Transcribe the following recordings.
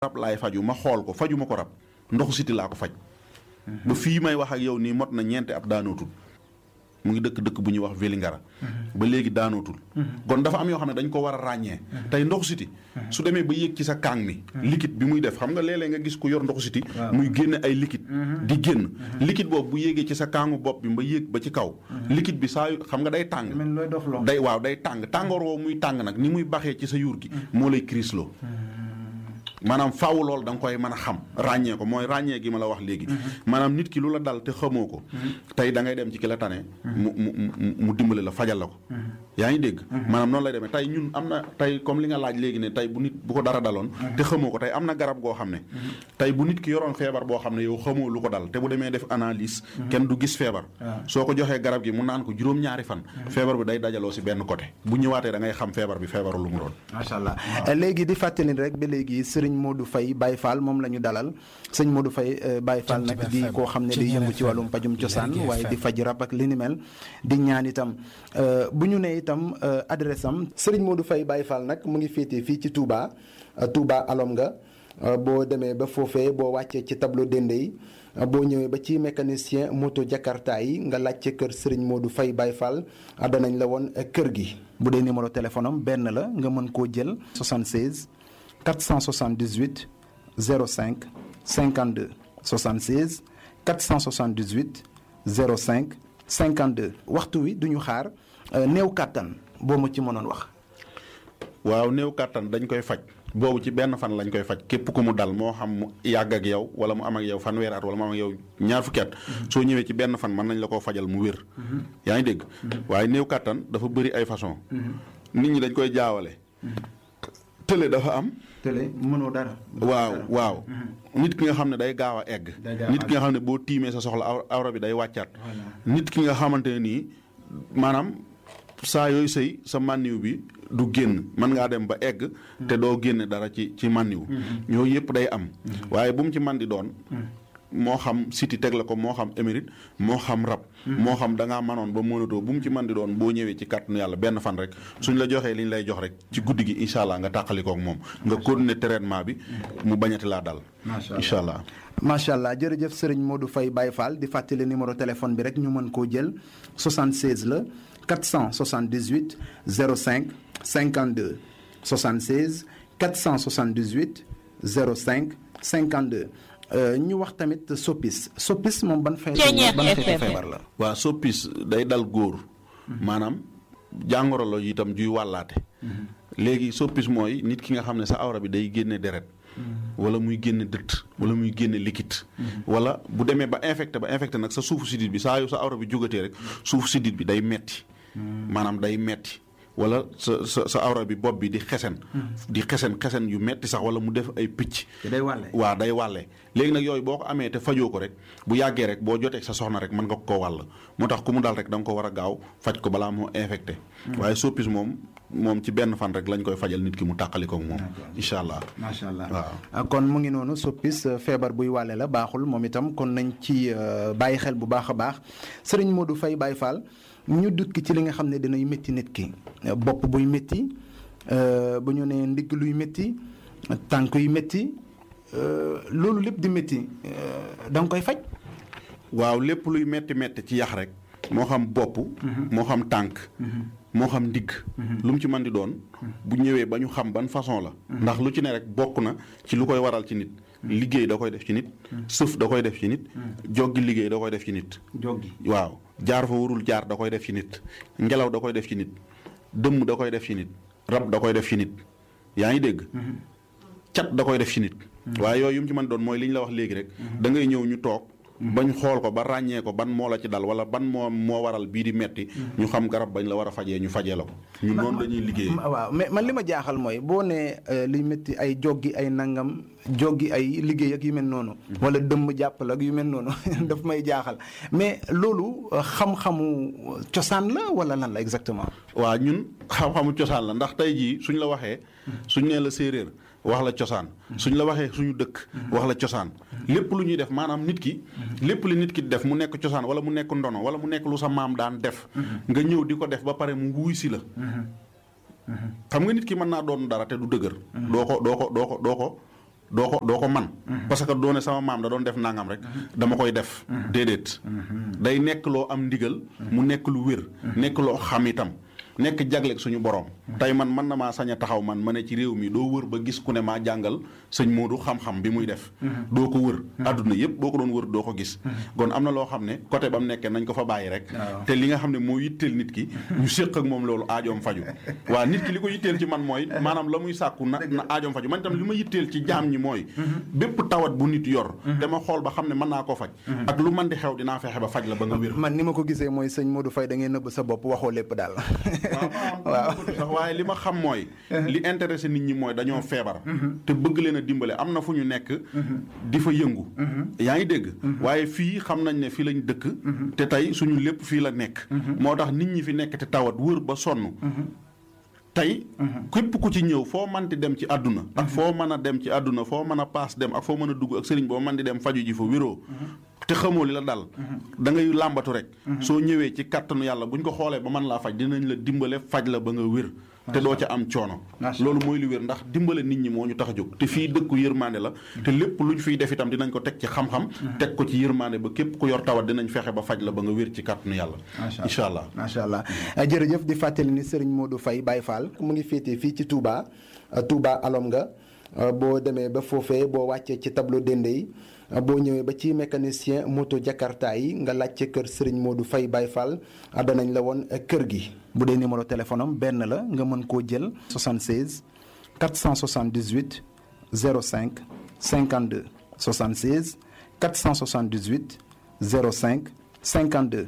rab laay faju ma xool ko faju ma ko rab ndoxu siti laa ko faj ba fii may wax ak yow nii mot na ñeenti ab daanootul mu ngi dëkk bu ñuy wax Vélingara ba léegi daanootul kon dafa am yoo xam ne dañ ko war a ràññee tey ndoxu siti su demee ba yéeg ci sa kaang mi liquide bi muy def xam nga léeg-léeg nga gis ku yor ndoxu siti muy génne ay liquide di génn liquide boobu bu yéegee ci sa kaangu bopp bi ba yéeg ba ci kaw liquide bi saa yu xam nga day tàng day tàng tàngoor woowu muy tàng nag ni muy baxee ci sa yuur gi moo lay crisloo maanaam faaw loolu da nga koy mën a xam ràññee ko mooy ràññee gi ma la wax léegi maanaam nit ki lu la dal te xamoo ko tey da ngay dem ci ki la tane mu dimbali la fajal la ko yaa ngi dégg maanaam noonu lay demee tey ñun am na tey comme li nga laaj léegi ne tey bu nit bu ko dara daloon te xamoo ko tey am na garab goo xam ne tey bu nit ki yoroon feebar boo xam ne yow xamoo lu ko dal te bu demee def analyse kenn du gis feebar soo ko joxee garab gi mu naan ko juróom-ñaari fan feebar bi day dajaloo si benn côté bu ñëwaatee da ngay xam feebar bi feebaru lu mu doon. macha allah léegi di fàttali rek ba léegi sëriñ Modou Faye Baye Fall moom la ñu dalal sëñ Modou Faye Baye Fall nag di koo xam ne di yëngu ci wàllum pajum cosaan waaye di faj rab ak li ni mel di ñaan itam bu ñu nee itam adresse am sëriñ Modou Faye Baye Fall nag mu ngi féetee fii ci Touba alom nga boo demee ba foofee boo wàccee ci tableau dende yi boo ñëwee ba ci mécanicien moto Jakarta yi nga laajte kër Serigne Modou Faye Baye Fall danañ la woon kër gi. bu dee numéro téléphone am benn la nga mën koo jël 76 478 05 52 76 478 05 52 waxtu wi duñu xaar néew kàttan boo ma ci mënoon wax. waaw néew kàttan dañ koy faj. boobu ci benn fan lañ koy faj képp ku mu dal moo xam mu yàgg ak yow wala mu am ak yow fanweeri at wala mu am ak yow ñaar fukki at soo ñëwee ci benn fan mën nañ la koo fajal mu wér. yaa ngi dégg waaye néew kàttan dafa bëri ay façon nit ñi dañ koy jaawale. tële dafa am. tële mënoo dara. waaw nit ki nga xam ne day gaaw a egg. nit ki nga xam ne boo tiimee sa soxla awra bi day wàccaat. nit ki nga xamante ne nii maanaam saa yooyu sëy sa mànniw bi du génn mën ngaa dem ba egg te doo génne dara ci mànniw yooyu yëpp day am waaye bu mu ci man di doon moo xam siti teg la ko moo xam émérite moo xam rab moo xam da ngaa manoon ba mënatoo bu mu ci man di doon boo ñëwee ci kàttanu yàlla benn fan rek suñ la joxee li ñu lay jox rek ci guddi gi incha allah nga tàqalikook moom nga continuer traitement bi mu bañati laa dal incha allah macha allah jërëjëf Serigne Modou Faye Baye Fall di fàttali numéro téléphone bi rek ñu mën koo jël 76 la 478 05 52 76 478 05 52 ñu wax tamit soppis moom ban xeetu feebar la. waaw soppis day dal góor maanaam jàngoro la itam juy wàllaate léegi soppis mooy nit ki nga xam ne sa awra bi day génne deret wala muy génne dëtt wala muy génne liquide wala bu demee ba infecté nag sa suufu sidit bi saa yu sa awra bi jógatee rek suufu sidit bi day metti maanaam day metti wala sa awra bi bopp bi di xesen yu metti sax wala mu def ay picc waaw day wàlle léegi nag yooyu boo ko amee te fajoo ko rek bu yàggee rek boo jotee sa soxna rek mën nga ko wàll moo tax ku mu dal rek da nga ko war a gaaw faj ko balaa moo infecté waaye soppis moom ci benn fan rek lañ koy fajal nit ki mu tàqalikook moom incha allah macha allah waaw kon mu ngi noonu soppis feebar buy wàlle la baaxul moom itam kon nañ ci bàyyi xel bu baax a baax Serigne Modou Faye Baye Fall ñu dukki ci li nga xam ne dinay métti nit ki bopp buy métti bu ñu nee ndigg luy métti tànk yu métti loolu lépp di métti da nga koy faj. waaw lépp luy métti ci yax rek moo xam bopp moo xam tànk moo xam ndigg lu mu ci mën di doon bu ñëwee ba ñu xam ban façon la ndax lu ci ne rek bokk na ci lu koy waral ci nit liggéey da koy def ci nit sëf da koy def ci nit joggi liggéey da koy def ci nit waaw jaar fa warul jaar da koy def ci nit ngelaw da koy def ci nit dëmm da koy def ci nit rab da koy def ci nit yaa ngi dégg cat da koy def ci nit waaye yooyu yu mu ci mën doon mooy li ñu la wax léegi rek da ngay ñëw ñu toog bañ xool ko ba ràññee ko ban moo la ci dal wala ban moo waral bii di metti ñu xam garab bañ la war a fajee ñu fajee la ko ñun noonu dañuy liggéey waaw mais man li ma jaaxal mooy boo nee liy métti ay joggi ay nangam joggi ay liggéey ak yu mel noonu wala dëmm jàppal ak yu mel noonu daf may jaaxal mais loolu xam-xamu cosaan la wala lan la exactement waaw ñun xam-xamu cosaan la ndax tey jii suñ la waxee suñ nee la séeréer wax la cosaan suñ la waxee suñu dëkk wax la cosaan lépp lu ñuy def maanaam nit ki lépp li nit ki def mu nekk cosaan wala mu nekk ndono wala mu nekk lu sa maam daan def nga ñëw di ko def ba pare mu wuy si la xam nga nit ki mën naa doon dara te du dëgër doo ko doo ko man parce que doone sama maam da doon def nangam rek dama koy def déedéet day nekk loo am ndigal mu nekk lu wér nekk loo xam itam nekk jagleeg suñu borom tey man na maa sañ a taxaw man ma ne ci réew mi doo wër ba gis ku ne maa jàngal sëñ Modou xam-xam bi muy def doo ko wër àdduna yëpp boo ko doon wër doo ko gis kon am na loo xam ne côté ba mu nekkee nañ ko fa bàyyi rek te li nga xam ne moo yitteel nit ki ñu séq ak moom loolu aajoom faju waaw nit ki li ko yitteel ci man mooy maanaam la muy sàkku na aajoom faju man itam li ma yitteel ci jaam ñi mooy bépp tawat bu nit yor dama xool ba xam ne mën naa koo faj ak lu man di xew dinaa fexe ba faj la ba nga wér man ni ma ko gisee mooy sëñ Modou Faye da ngay nëbb sa bopp waxoo lépp daal waaw sax waaye li ma xam mooy li intéressé nit ñi mooy dañoo feebar te bëgg leen a dimbale am na fu ñu nekk di fa yëngu yaa ngi dégg waaye fii xam nañ ne fii lañ dëkk te tey suñu lépp fii la nekk moo tax nit ñi fi nekk te tawat wër ba sonn tey képp ku ci ñëw foo mën di dem ci àdduna ak foo mën a dem ci àdduna foo mën a paas dem ak foo mën a dugg ak sëriñ boo mën di dem faju ji fa wéroo te xamoo li la dal da ngay làmbatu rek soo ñëwee ci kàttanu yàlla buñ ko xoolee ba mën laa faj dinañ la dimbale faj la ba nga wér te doo ca am coono loolu mooy lu wér ndax dimbale nit ñi moo ñu tax a jóg te fii dëkku yërmande la te lépp luñ fiy def itam dinañ ko teg ci xam-xam teg ko ci yërmande ba képp ku yor tawat dinañ fexe ba faj la ba nga wér ci kàttanu yàlla incha allah macha allah jërëjëf di fàttali ni Serigne Modou Faye Baye Fall mu ngi féetee fii ci Touba alom nga boo demee ba foofee boo wàccee ci tableau dende yi boo ñëwee ba ci mécanicien moto Jakarta yi nga laajte kër Serigne Modou Faye Baye Fall danañ la woon kër gi. bu dee numéro téléphone am benn la nga mën koo jël 76 478 05 52 76 478 05 52.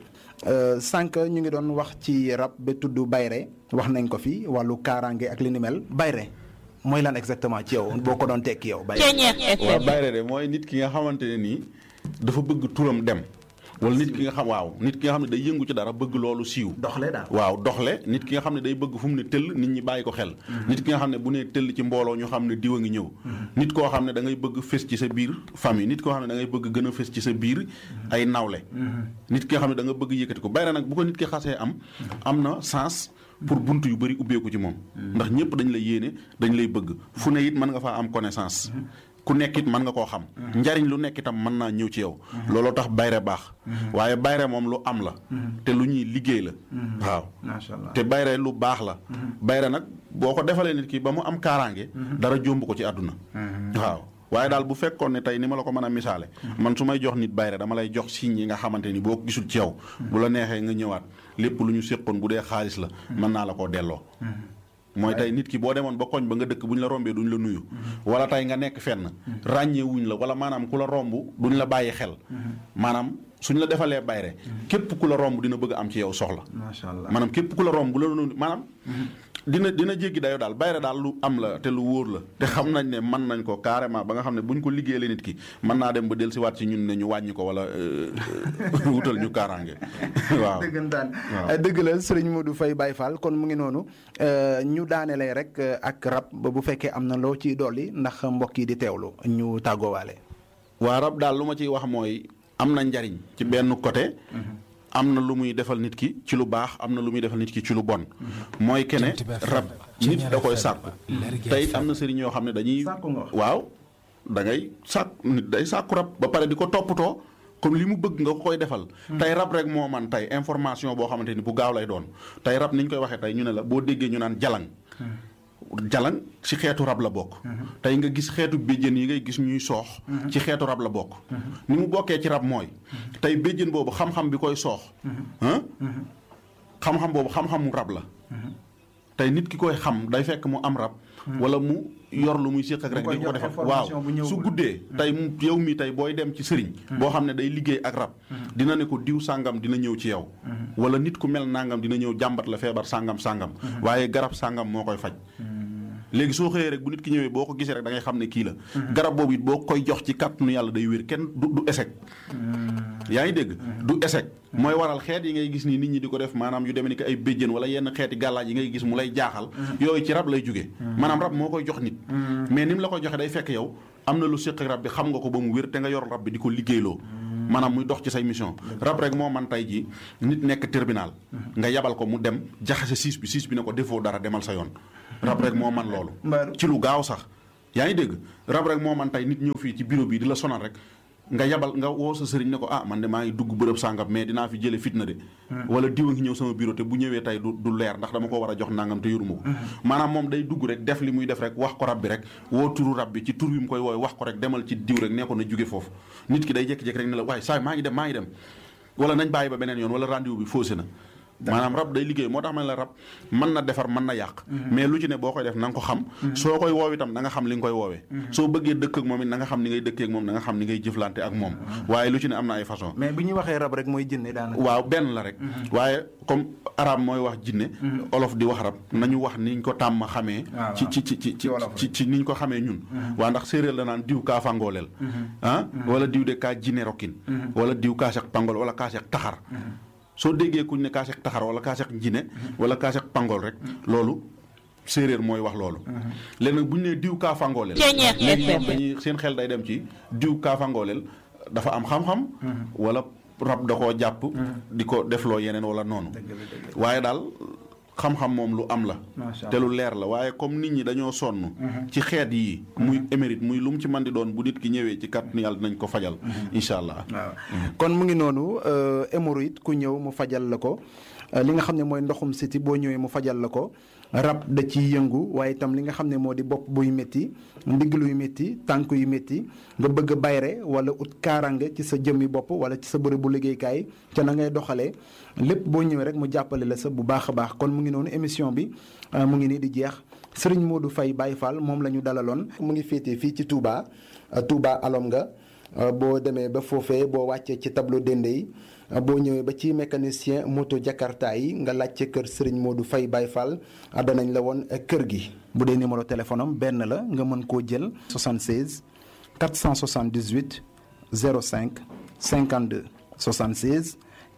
sànq ñu ngi doon wax ci rab ba tudd bayre wax nañ ko fi wàllu kaaraange ak li ni mel bayre mooy lan exactement ci yow boo ko doon tekki yow. waaw bayre de mooy nit ki nga xamante ne nii dafa bëgg turam dem. wala nit ki nga xam nit ki nga xam ne day yëngu ci dara bëgg loolu siiw. doxle daal waaw doxle nit ki nga xam ne day bëgg fu mu ne tëll nit ñi bàyyi ko xel. nit ki nga xam ne bu nee tëll ci mbooloo ñu xam ne diwa ngi ñëw. nit koo xam ne da ngay bëgg fës ci sa biir famille nit koo xam ne da ngay bëgg gën a fës ci sa biir ay nawle. nit ki nga xam ne da nga bëgg yëkkati ko bayre nag bu ko nit ki xasee am na sens. pour bunt yu bëri ubbeeku ci moom ndax ñëpp dañ lay yéene dañ lay bëgg fu ne it mën nga faa am connaissance ku nekk it mën nga koo xam njariñ lu nekk itam mën naa ñëw ci yow looloo tax bayre baax waaye bayre moom lu am la te lu ñuy liggéey la waaw te bayre lu baax la bayre nag boo ko defalee nit ki ba mu am kaaraange dara jomb ko ci àdduna waaw waaye daal bu fekkoon ne tey ni ma la ko mën a misaale man su may jox nit bayre dama lay jox signes yi nga xamante ni boo ko gisul ci yow bu la neexee nga ñëwaat lépp lu ñu séqoon bu dee xaalis la mën naa la koo delloo mooy tey nit ki boo demoon ba koñ ba nga dëkk bu ñu la rombee duñ la nuyu wala tey nga nekk fenn ràññee wuñ la wala maanaam ku la romb duñ la bàyyi xel maanaam suñ la defalee bayre képp ku la romb dina bëgg am ci yow soxla macha allah maanaam képp ku la romb bu la nuyu maanaam dina jéggi dayo daal bayre daal lu am la te lu wóor la te xam nañ ne mën nañ ko carrément ba nga xam ne buñ ko liggéeyee nit ki mën naa dem ba del si waat ci ñun ne ñu wàññi ko wala wutal ñu kaaraange waaw dëggantaan dëgg la Serigne Modou Faye Baye Fall kon mu ngi noonu ñu daanelee rek ak rab bu fekkee am na loo ciy dolli ndax mbokk yi di teewlu ñu tàggoowaale. waa rab daal lu ma ciy wax mooy am na njariñ ci benn côté am na lu muy defal nit ki ci lu baax am na lu muy defal nit ki ci lu bon mooy kene rab nit da koy sàkku tey am na sëriñ yoo xam ne dañuy waaw da ngay sàkk nit day sàkku rab ba pare di ko toppatoo comme li mu bëgg nga ko koy defal tey rab rek moo man tey information boo xamante ni bu gaaw lay doon tey rab ni ñu koy waxee tey ñu ne la boo déggee ñu naan jalang ci xeetu rab la bokk tey nga gis xeetu béjjén yi ngay gis ñuy soox ci xeetu rab la bokk ni mu bokkee ci rab mooy tey béjjén boobu xam-xam bi koy soox xam-xam boobu xam-xamu rab la tey nit ki koy xam day fekk mu am rab wala mu yor lu muy séq ak rek di ko defal waaw su guddee tey yow mi tey booy dem ci sëriñ boo xam ne day liggéey ak rab dina ne ko diw sàngam dina ñëw ci yow wala nit ku mel nangam dina ñëw jàmbat la feebar sàngam waaye garab sàngam moo koy faj léegi soo xëyee rek bu nit ki ñëwee boo ko gisee rek da ngay xam ne kii la garab boobu it boo koy jox ci kàttanu yàlla day wér kenn du échec yaa ngi dégg du échec mooy waral xeet yi ngay gis nii nit ñi di ko def maanaam yu demee ni ko ay béjjén wala yenn xeeti gàllaaj yi ngay gis mu lay jaaxal yooyu ci rab lay jógee maanaam rab moo koy jox nit mais ni mu la koy joxe day fekk yow am na lu séq rab bi xam nga ko ba mu wér te nga yor rab bi di ko liggéeyloo maanaam muy dox ci say mission rab rek moo man tey ji nit nekk tribunal nga yabal ko mu dem jaxase siis bi ne ko defoo dara demal sa yoon rab rek moo man loolu ci lu gaaw sax yaa ngi dégg rab rek moo man tey nit ñëw fii ci bureau bi di la sonal rek nga yabal nga woo sa sëriñ ne ko man de maa ngi dugg bërëb sàngam mais dinaa fi jële fitna de wala diwa ngi ñëw sama bureau te bu ñëwee tey du leer ndax dama ko war a jox nangam te yoruma ko maanaam moom day dugg rek def li muy def rek wax ko rab bi rek woo turu rab bi ci tur bi mu koy wooy wax ko rek demal ci diw rek nee ko na jóge foofu nit ki day jékki-jékki rek ne la waaye saa maa ngi dem wala nañ bàyyi ba beneen yoon wala rendez-vous bi faussé na maanaam rab day liggéey moo tax ma ne la rab mën na defar mën na yàq mais lu ci ne boo koy def na nga ko xam soo koy woow itam na nga xam li nga koy woowee soo bëggee dëkk ak moom it na nga xam ni ngay dëkkee ak moom na nga xam ni ngay jëflante ak moom waaye lu ci ne am na ay façon mais bu ñuy waxee rab rek mooy jinne daanaka waaw benn la rek waaye comme arab mooy wax jinne olof di wax rab nañu wax niñ ko tàmm xamee ci niñ ko xamee ñun waa ndax séeréer la naan diw kaa fangooleel wala diw de kaa jinne rokkin wala diw kaa seq pangool wala kaa seq taxar soo déggee kuñ ne kaaseek taxar wala kaaseek njine wala kaaseek pangool rek loolu séeréer mooy wax loolu léegi nag bu ñu nee diw kaa fangooleel léegi ñoom dañuy seen xel day dem ci diw kaa fangooleel dafa am xam-xam wala rab da koo jàpp di ko defloo yeneen wala noonu waaye daal xam-xam moom lu am la te lu leer la waaye comme nit ñi dañoo sonn ci xeet yi muy émérite muy lu mu ci mën di doon bu nit ki ñëwee ci kàttanu yàlla dinañ ko fajal incha allah kon mu ngi noonu hémorroïde ku ñëw mu fajal la ko li nga xam ne mooy ndoxum siti boo ñëwee mu fajal la ko rab da ciy yëngu waaye itam li nga xam ne moo di bopp buy métti ndigg luy métti tànk yu métti nga bëgg bayre wala ut kaarange ci sa jëmmi bopp wala ci sa bërëbu liggéeykaay ca na ngay doxalee lépp boo ñëwee rek mu jàppale la sa bu baax a baax kon mu ngi noonu émission bi mu ngi nii di jeex Serigne Modou Faye Baye Fall moom la ñu dalaloon mu ngi féetee fii ci Touba alom nga boo demee ba foofee boo wàccee ci tableau dende yi boo ñëwee ba ci mécanicien moto Jakarta yi nga laajte kër Serigne Modou Faye Baye Fall danañ la woon kër gi. bu dee numéro téléphone am benn la nga mën koo jël 76 478 05 52 76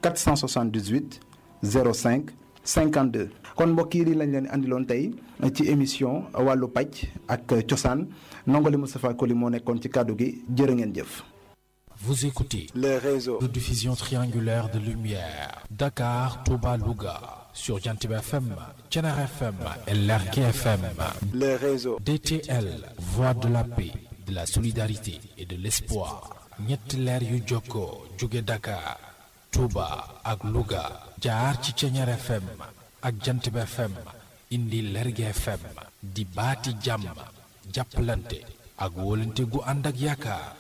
478 05 52. kon mbokk yi lañ leen andiloon tey ci émission wàllu paj ak cosaan Ndongali Moustapha Koli moo nekkoon ci kàddu gi jërë ngeen jëf. Vous écoutez le réseau de diffusion triangulaire de lumière Dakar, Touba, Louga sur Jantib FM, Thiénaba FM et Lergui FM. Le réseau DTL, voix de la paix, de la solidarité et de l'espoir. ñetti leer yu jokkoo jóge Dakar, Touba ak Louga jaar ci Thiénaba FM ak Jantib FM indi Lergui FM di baati jàmm jàppalante ak wóolante gu ànd ak yaakaar.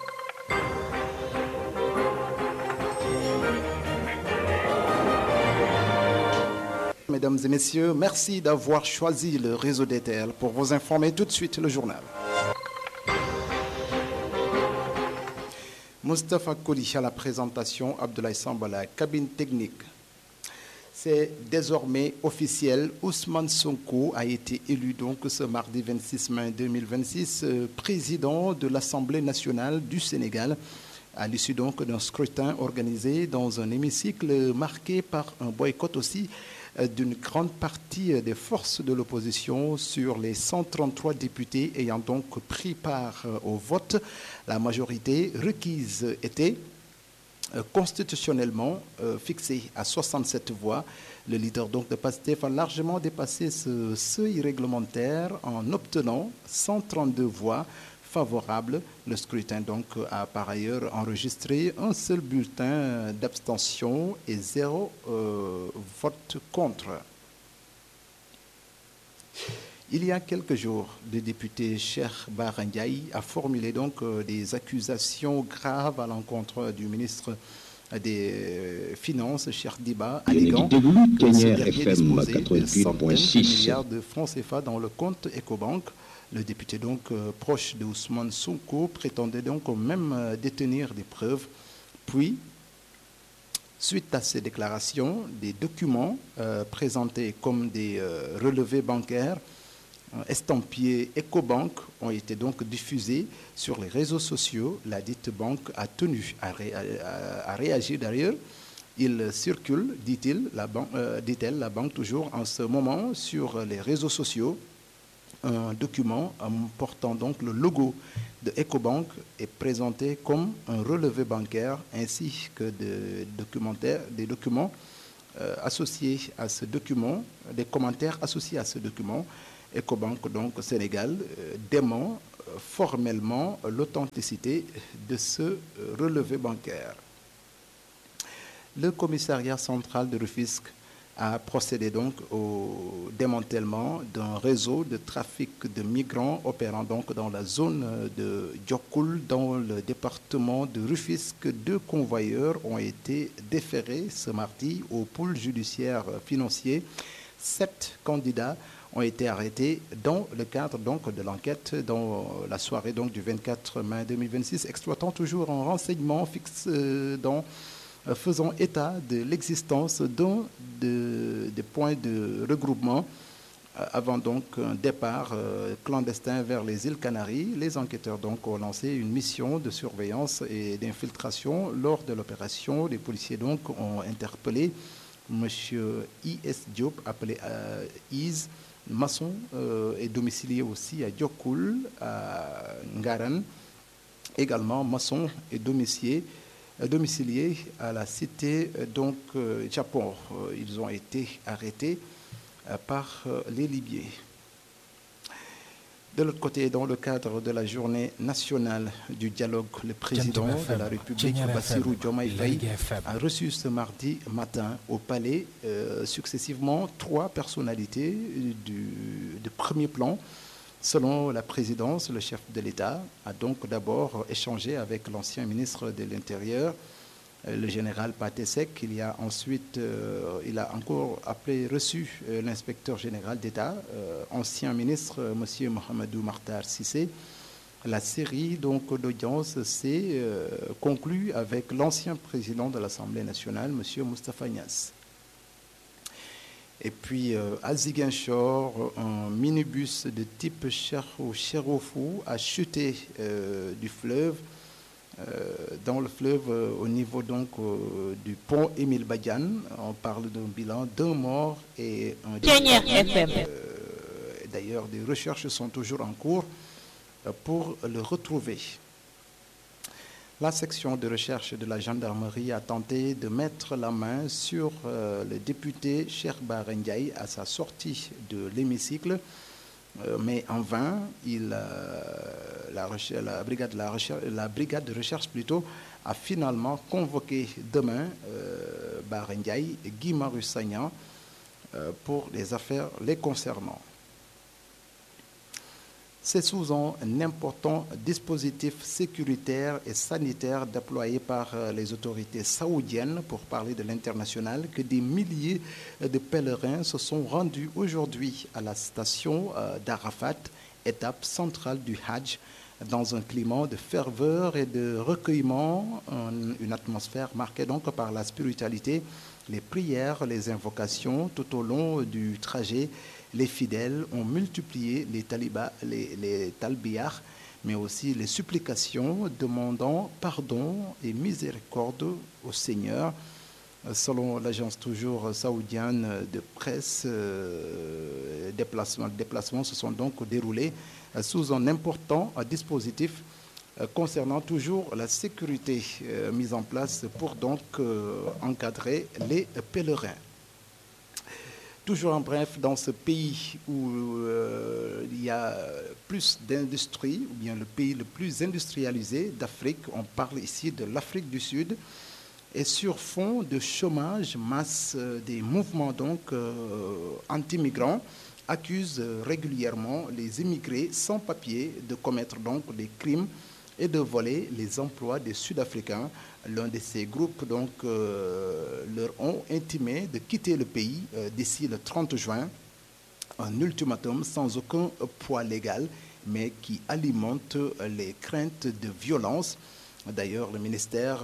Mesdames et messieurs, merci d'avoir choisi le réseau DTL pour vous informer tout de suite le journal. Moustapha Koli à la présentation, Abdoulaye Samba à la cabine technique. C'est désormais officiel, Ousmane Sonko a été élu donc ce mardi 26 mai 2026 président de l'Assemblée nationale du Sénégal à l'issue donc d'un scrutin organisé dans un hémicycle marqué par un boycott aussi d'une grande partie des forces de l'opposition sur les 133 députés ayant donc pris part au vote. La majorité requise était constitutionnellement fixée à 67 voix. Le leader donc de PASTEF a largement dépassé ce seuil réglementaire en obtenant 132 voix favorables. Le scrutin donc a par ailleurs enregistré un seul bulletin d'abstention et 0 vote contre. Il y a quelques jours, le député Cheikh Bara Ndiaye a formulé donc des accusations graves à l'encontre du ministre des Finances, Cheikh Diba, alléguant que ce dernier disposait de centaines de milliards de francs CFA dans le compte Ecobank. Le député donc proche de Ousmane Sonko prétendait donc même détenir des preuves. Puis, suite à ces déclarations, des documents présentés comme des relevés bancaires estampillés Ecobank ont été donc diffusés sur les réseaux sociaux. La dite banque a tenu à réagir d'ailleurs. Il circule, dit-elle, la banque toujours en ce moment sur les réseaux sociaux. Un document portant donc le logo de Ecobank est présenté comme un relevé bancaire ainsi que des documents associés à ce document, des commentaires associés à ce document. Ecobank donc Sénégal dément formellement l'authenticité de ce relevé bancaire. Le commissariat central de Rufisque a procédé donc au démantèlement d'un réseau de trafic de migrants opérant donc dans la zone de Diokoul, dans le département de Rufisque. 2 convoyeurs ont été déférés ce mardi au pôle judiciaire financier. 7 candidats ont été arrêtés dans le cadre donc de l'enquête dans la soirée donc du 24 mai 2026, exploitant toujours un renseignement fixe faisant état de l'existence des points de regroupement avant donc un départ clandestin vers les îles Canaries. Les enquêteurs donc ont lancé une mission de surveillance et d'infiltration. Lors de l'opération, les policiers donc ont interpellé M. I.S. Diop, appelé Is, maçon et domicilié aussi à Diokoul, à Ngaran, également maçon et domicilié à la cité donc Japon. Ils ont été arrêtés par les Libyens. De l'autre côté, dans le cadre de la journée nationale du dialogue, le président de la République, Bassirou Diomaye Faye, a reçu ce mardi matin au palais successivement 3 personnalités de premier plan. Selon la présidence, le chef de l'État a donc d'abord échangé avec l'ancien ministre de l'Intérieur, le général Pathé Seck. Il a encore reçu l'inspecteur général d'État, ancien ministre, M. Mohamedou Makhtar Cissé. La série donc d'audience s'est conclue avec l'ancien président de l'Assemblée nationale, M. Moustapha Niasse. Et puis à Ziguinchor, un minibus de type Cherofou a chuté du fleuve, dans le fleuve au niveau donc du pont Émile Badiane. On parle d'un bilan d'1 mort et un décès. D'ailleurs, des recherches sont toujours en cours pour le retrouver. La section de recherche de la gendarmerie a tenté de mettre la main sur le député Cheikh Bara Ndiaye à sa sortie de l'hémicycle, mais en vain. La brigade de recherche a finalement convoqué demain Bara Ndiaye et Guy Marius Sagna pour les affaires les concernant. C'est sous un important dispositif sécuritaire et sanitaire déployé par les autorités saoudiennes, pour parler de l'international, que des milliers de pèlerins se sont rendus aujourd'hui à la station d'Arafat, étape centrale du Hajj, dans un climat de ferveur et de recueillement, une atmosphère marquée donc par la spiritualité, les prières, les invocations tout au long du trajet. Les fidèles ont multiplié les talbiyah, mais aussi les supplications demandant pardon et miséricorde au Seigneur. Selon l'agence toujours saoudienne de presse, déplacements se sont donc déroulés sous un important dispositif concernant toujours la sécurité mise en place pour donc encadrer les pèlerins. Toujours en bref, dans ce pays où il y a plus d'industrie, ou bien le pays le plus industrialisé d'Afrique, on parle ici de l'Afrique du Sud, et sur fond de chômage, masse des mouvements donc anti-migrants accusent régulièrement les immigrés sans papier de commettre donc des crimes et de voler les emplois des Sud-Africains. L'un de ces groupes donc, leur ont intimé de quitter le pays d'ici le 30 juin, un ultimatum sans aucun poids légal, mais qui alimente les craintes de violence. D'ailleurs, le ministère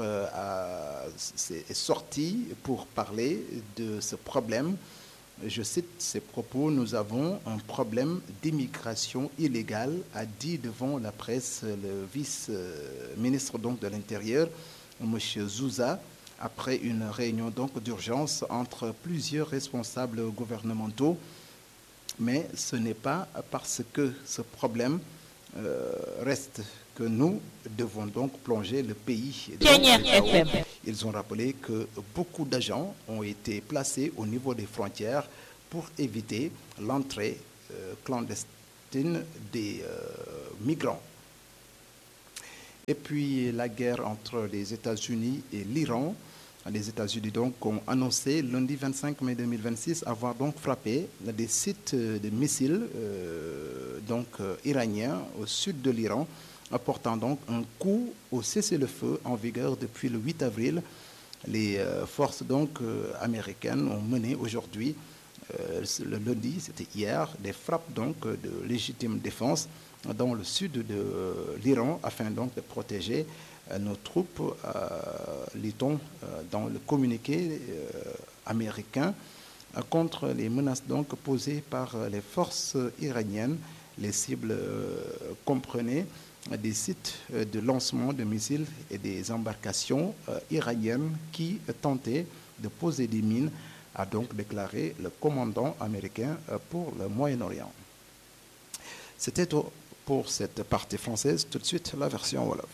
est sorti pour parler de ce problème. Je cite ses propos: « Nous avons un problème d'immigration illégale », a dit devant la presse le vice-ministre donc de l'Intérieur, M. Zouza, après une réunion donc d'urgence entre plusieurs responsables gouvernementaux. Mais ce n'est pas parce que ce problème reste que nous devons donc plonger le pays dans le chaos. Ils ont rappelé que beaucoup d'agents ont été placés au niveau des frontières pour éviter l'entrée clandestine des migrants. Et puis la guerre entre les États-Unis et l'Iran. Les États-Unis donc ont annoncé lundi 25 mai 2026 avoir donc frappé des sites de missiles iraniens au sud de l'Iran, apportant donc un coup au cessez-le-feu en vigueur depuis le 8 avril. Les forces donc américaines ont mené aujourd'hui, le lundi, c'était hier, des frappes donc de légitime défense dans le sud de l'Iran afin donc de protéger nos troupes, lit-on dans le communiqué américain, contre les menaces donc posées par les forces iraniennes. Les cibles comprenaient des sites de lancement de missiles et des embarcations iraniennes qui tentaient de poser des mines, a donc déclaré le commandant américain pour le Moyen-Orient. C'était tout pour cette partie française. Tout de suite, la version Wolof.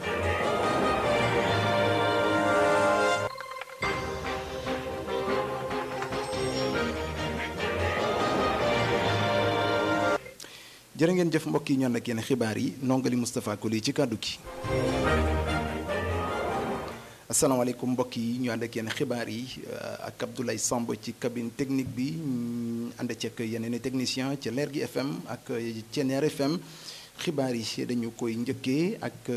jërë ngeen jëf mbokk yi ñoon ak yéen xibaar yi nongali Moustapha Koli ci kàddu gi asalaamaaleykum mbokk yi ñu ànd ak yéen xibaar yi ak Abdoulaye Samb ci cabine technique bi ànd ceeg yeneen i technicien ci Leer gi FM ak Thiéniere FM xibaar yi dañu koy njëkkee ak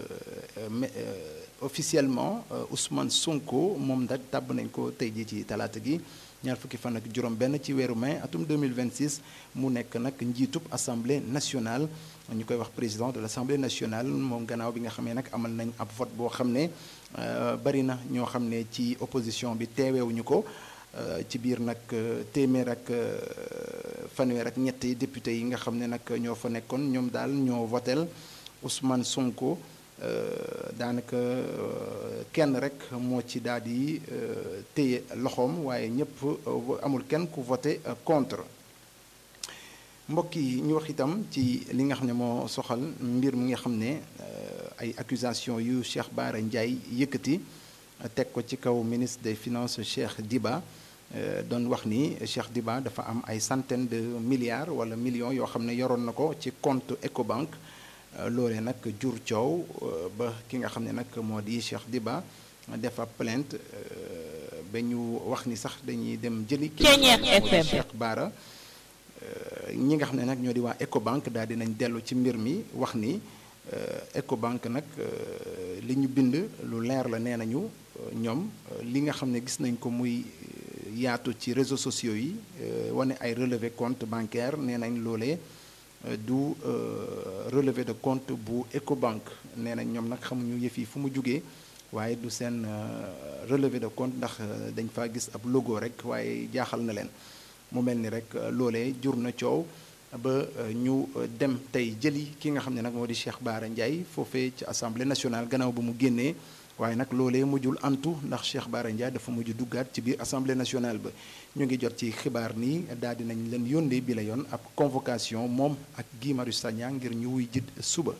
officiellement Ousmane Sonko moom nag tàbb nañ ko tey jii ci talaata gi ñaar fukki fan ak juróom benn ci weeru mai atum 2026 mu nekk nag njiitub assemblée nationale ñu koy wax président de l'assemblée nationale moom gannaaw bi nga xamee nag amal nañ ab vote boo xam ne bari na ñoo xam ne ci opposition bi teeweewuñu ko ci biir nag téeméer ak fanweer ak ñetti député yi nga xam ne nag ñoo fa nekkoon ñoom daal ñoo votel Ousmane Sonko daanaka kenn rek moo ci daal di téye loxoom waaye ñëpp amul kenn ku voté contre mbokk yi ñu wax itam ci li nga xam ne moo soxal mbir mi nga xam ne ay accusation yu Cheikh Bara Ndiaye yëkkati teg ko ci kaw ministre des finances Cheikh Diba doon wax ni Cheikh Diba dafa am ay centaines de milliards wala millions yoo xam ne yoroon na ko ci compte Ecobank loolee nag jur coow ba ki nga xam ne nag moo di Cheikh Diba defa plainte ba ñu wax ni sax dañuy dem jëli ki Cheikh Bara ñi nga xam ne nag ñoo di waa Ecobank daal dinañ dellu ci mbir mi wax ni Ecobank nag li ñu bind lu leer la nee nañu ñoom li nga xam ne gis nañ ko muy yaatu ci réseaux sociaux yi wane ay relevé compte bancaire nee nañ loolee du relevé de compte bu Ecobank nee nañ ñoom nag xamuñu yëf yi fu mu jugee waaye du seen relevé de compte ndax dañ faa gis ab logo rek waaye jaaxal na leen mu mel ni rek loolee jur na coow ba ñu dem tey jëli ki nga xam ne nag moo di Cheikh Bara Ndiaye foofee ci assemblée nationale gannaaw ba mu génnee waaye nag loolee mujjul antu ndax Cheikh Bara Ndiaye dafa mujj duggaat ci biir assemblée nationale ba ñu ngi jot ci xibaar nii daal dinañ leen yónnee bi la yoon ab convocation moom ak Guy Marius Sagna ngir ñu wuy jit suba.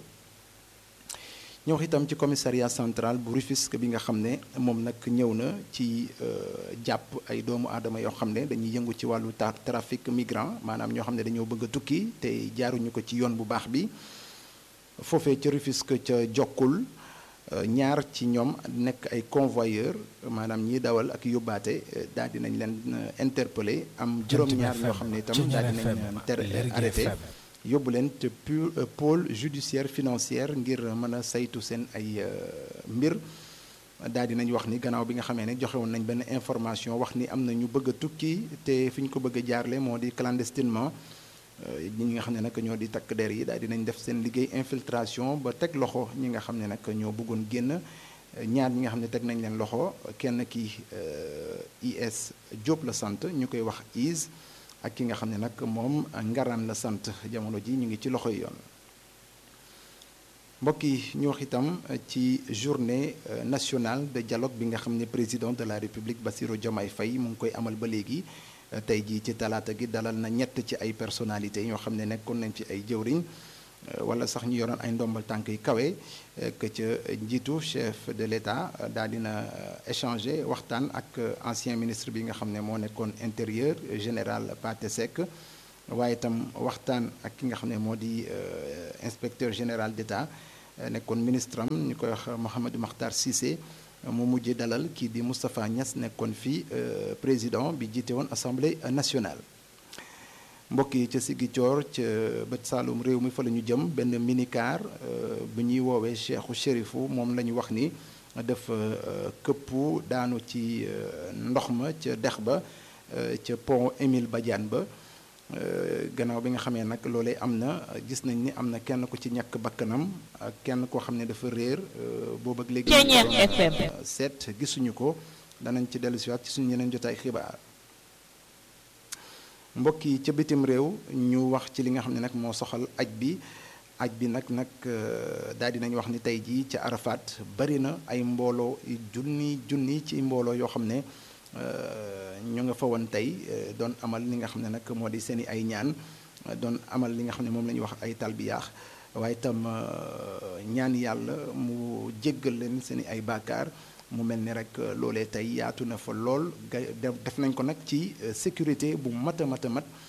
ñëw itam ci commissariat central bu Rufisque bi nga xam ne moom nag ñëw na ci jàpp ay doomu aadama yoo xam ne dañuy yëngu ci wàllu trafic migrant maanaam ñoo xam ne dañoo bëgg a tukki te jaaruñu ko ci yoon bu baax bi foofee ca Rufisque ca Jokkul ñaar ci ñoom nekk ay convoyeur maanaam ñiy dawal ak yóbbaate daal dinañ leen interpellé am juróom-ñaar ñoo xam ne itam daal dinañ arrêté yóbbu leen te pôle judiciaire financière ngir mën a saytu seen ay mbir daal dinañ wax ni gannaaw bi nga xamee ne joxe woon nañ benn information wax ni am na ñu bëgg a tukki te fi ñu ko bëgg a jaarle moo di clandestinement ñi nga xam ne nag ñoo di takk der yi daal dinañ def seen liggéey infiltration ba teg loxo ñi nga xam ne nag ñoo bëggoon génn ñaar ñi nga xam ne teg nañ leen loxo kenn ki IS Diop la sant ñu koy wax IS ak ki nga xam ne nag moom Ngaraan la sant jamono ji ñu ngi ci loxoy yoon mbokk yi ñu wax itam ci journée nationale de dialogue bi nga xam ne président de la République Bassirou Diomaye Faye mu ngi koy amal ba léegi tey jii ci talaata gi dalal na ñett ci ay personnalités ñoo xam ne nekkoon nañ ci ay jëwriñ wala sax ñu yoroon ay ndombal tànk yu kawe que ca njiitu chef de l'État daal dina échanger waxtaan ak ancien ministre bi nga xam ne moo nekkoon intérieur général Pathé Seck waaye itam waxtaan ak ki nga xam ne moo di inspecteur général d'État nekkoon ministre am ñu koy wax Mouhamadou Makhtar Cissé mu mujj dalal kii di Moustapha Niass nekkoon fii président bi jiite woon assemblée nationale. mbokk yi ca Ziguinchor ca bët Saalum réew mi fa la ñu jëm benn minicar bu ñuy woowee Cheikhou Chérifou moom la ñu wax ni dafa këppu daanu ci ndox ma ca dex ba ca pont Émile Badiane ba gannaaw bi nga xamee nag loolee am na gis nañ ni am na kenn ku ci ñàkk bakkanam ak kenn koo xam ne dafa réer boobu ak léegi seet gisuñu ko danañ ci dellusiwaat ci suñu yeneen jotaay xibaar. mbokk yi ca bitim réew ñu wax ci li nga xam ne nag moo soxal aj bi nag daal di nañu wax ni tey jii ca Arafat bari na ay mbooloo junni ci mbooloo yoo xam ne ñu nga fa woon tey doon amal li nga xam ne nag moo di seeni ay ñaan doon amal li nga xam ne moom la ñuy wax ay talbiyaax waaye itam ñaan yàlla mu jéggal leen seeni ay baakaar mu mel ni rek loolee tey yaatu na fa lool def nañ ko nag ci sécurité bu mat a mat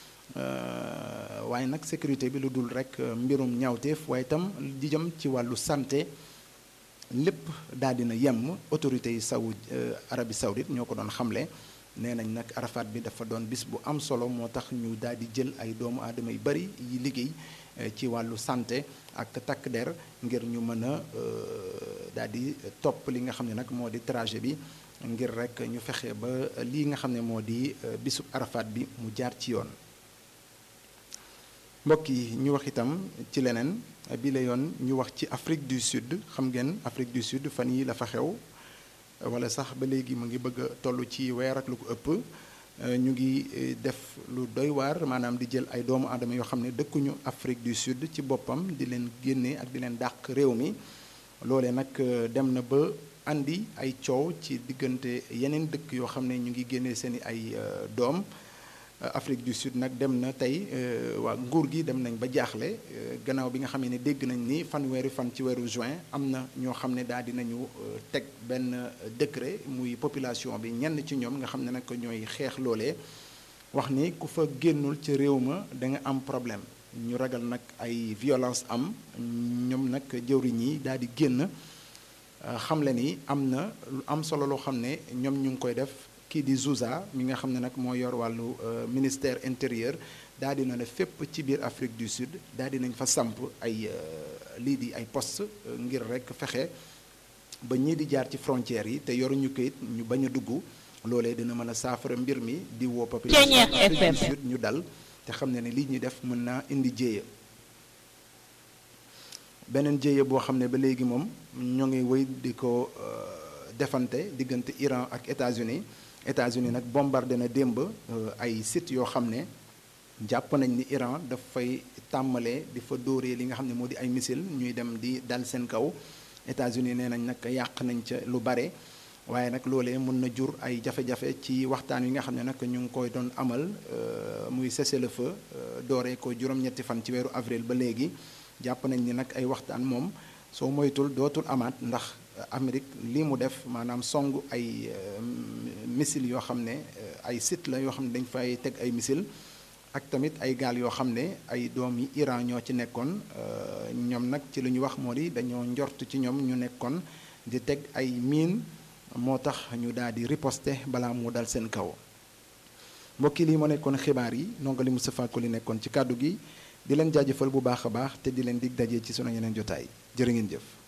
waaye nag sécurité bi lu dul rek mbirum ñaawteef waaye itam di jëm ci wàllu santé lépp daal dina yemm autorités yi Arabie Saoudite ñoo ko doon xamle nee nañ nag Arafat bi dafa doon bis bu am solo moo tax ñu daal di jël ay doomu aadama yu bari yi liggéey ci wàllu santé ak takk der ngir ñu mën a daal di topp li nga xam ne nag moo di trajet bi ngir rek ñu fexe ba lii nga xam ne moo di bisub Arafat bi mu jaar ci yoon. mbokk yi ñu wax itam ci leneen bi la yoon ñu wax ci Afrique du Sud xam ngeen Afrique du Sud fan yi la fa xew wala sax ba léegi mu ngi bëgg a toll ci weer ak lu ko ëpp ñu ngi def lu doy waar maanaam di jël ay doomu aadama yoo xam ne dëkkuñu Afrique du Sud ci boppam di leen génne ak di leen dàq réew mi loolee nag dem na ba andi ay coow ci diggante yeneen dëkk yoo xam ne ñu ngi génne seeni ay doom Afrique du Sud nag dem na tey waa nguur gi dem nañ ba jaaxle gannaaw bi nga xam ne dégg nañ ni fanweeri fan ci weeru juin am na ñoo xam ne daal dinañu teg benn décret muy population bi ñenn ci ñoom nga xam ne nag ñooy xeex loolee wax ni ku fa génnul ci réew ma da nga am problème ñu ragal nag ay violence am ñoom nag jëwriñ yi daal di génn xamle ni am na lu am solo loo xam ne ñoom ñu ngi koy def. kii di Zouza mi nga xam ne nag moo yor wàllu ministère intérieur daal di na ne fépp ci biir Afrique du Sud daal di nañ fa samp ay lii di ay poste ngir rek fexe ba ñii di jaar ci frontières yi te yoruñu kayit ñu bañ a dugg loolee dina mën a saafara mbir mi di woo population Afrique du Sud ñu dal te xam ne ne lii ñuy def mën naa indi jéeya beneen jéeya boo xam ne ba léegi moom ñoo ngi wéy di ko defante diggante Iran ak États-Unis nag bombardé na démb ay sites yoo xam ne jàpp nañ ni Iran dafay tàmmalee di fa dóoree li nga xam ne moo di ay missile ñuy dem di dal seen kaw États-Unis nee nañ nag yàq nañ ca lu bare waaye nag loolee mën na jur ay jafe-jafe ci waxtaan wi nga xam ne nag ñu ngi koy doon amal muy cessez-le-feu dooree ko juróom-ñetti fan ci weeru avril ba léegi jàpp nañ ni nag ay waxtaan moom soo moytul dootul amaat ndax Amérique lii mu def maanaam song ay missile yoo xam ne ay site la yoo xam ne dañ fay teg ay missile ak tamit ay gaal yoo xam ne ay doomi Iran ñoo ci nekkoon ñoom nag ci lu ñu wax moo di dañoo njort ci ñoom ñu nekkoon di teg ay mine moo tax ñu daal di riposter balaa mu dal seen kaw mbokki lii moo nekkoon xibaar yi nonga li Moustapha Koli nekkoon ci kàddu gi di leen jaajëfal bu baax a baax te di leen dig daje ci sunu yeneen jotaay jërë ngeen jëf